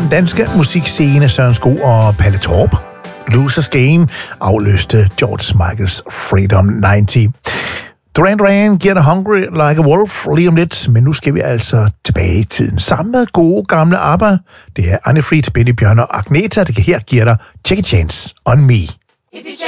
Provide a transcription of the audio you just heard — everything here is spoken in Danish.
den danske musikscene Søren Sko og Palle Torp. Losers Game afløste George Michaels Freedom 90. Duran Duran giver dig Hungry Like a Wolf lige om lidt, men nu skal vi altså tilbage i tiden. Sammen med gode gamle ABBA. Det er Anne Fried, Benny Bjørn og Agneta, der her giver dig Take a Chance on Me. If you